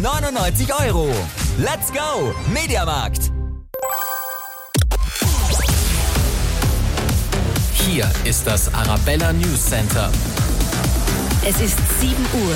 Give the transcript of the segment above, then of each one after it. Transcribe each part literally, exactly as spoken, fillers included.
neunundneunzig Euro. Let's go, Mediamarkt! Hier ist das Arabella News Center. Es ist sieben Uhr.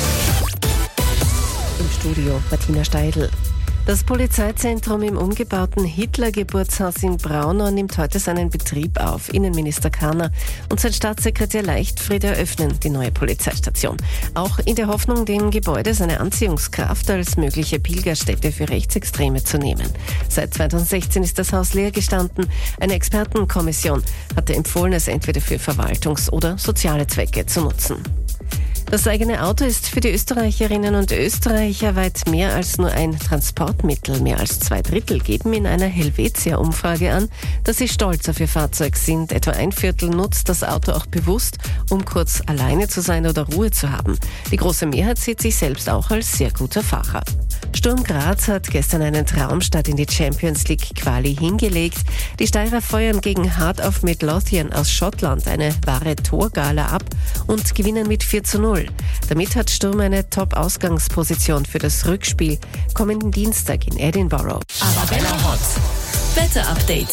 Im Studio Martina Steidl. Das Polizeizentrum im umgebauten Hitler-Geburtshaus in Braunau nimmt heute seinen Betrieb auf. Innenminister Karner und sein Staatssekretär Leichtfried eröffnen die neue Polizeistation. Auch in der Hoffnung, dem Gebäude seine Anziehungskraft als mögliche Pilgerstätte für Rechtsextreme zu nehmen. Seit zweitausendsechzehn ist das Haus leer gestanden. Eine Expertenkommission hatte empfohlen, es entweder für Verwaltungs- oder soziale Zwecke zu nutzen. Das eigene Auto ist für die Österreicherinnen und Österreicher weit mehr als nur ein Transportmittel. Mehr als zwei Drittel geben in einer Helvetia-Umfrage an, dass sie stolz auf ihr Fahrzeug sind. Etwa ein Viertel nutzt das Auto auch bewusst, um kurz alleine zu sein oder Ruhe zu haben. Die große Mehrheit sieht sich selbst auch als sehr guter Fahrer. Sturm Graz hat gestern einen Traumstart in die Champions League Quali hingelegt. Die Steirer feuern gegen Heart of Midlothian aus Schottland eine wahre Torgala ab und gewinnen mit vier zu null. Damit hat Sturm eine Top-Ausgangsposition für das Rückspiel kommenden Dienstag in Edinburgh. Arabella Hot. Wetter-Update.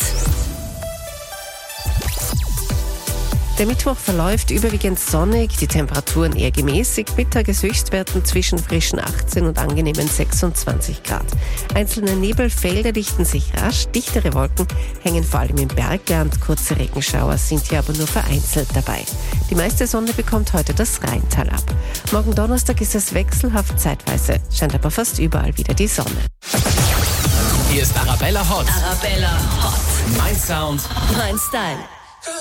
Der Mittwoch verläuft überwiegend sonnig, die Temperaturen eher gemäßigt, mit Tageshöchstwerten zwischen frischen achtzehn und angenehmen sechsundzwanzig Grad. Einzelne Nebelfelder dichten sich rasch, dichtere Wolken hängen vor allem im Bergland, kurze Regenschauer sind hier aber nur vereinzelt dabei. Die meiste Sonne bekommt heute das Rheintal ab. Morgen Donnerstag ist es wechselhaft zeitweise, scheint aber fast überall wieder die Sonne. Hier ist Arabella Hot. Arabella Hot. Mein Sound. Mein Style.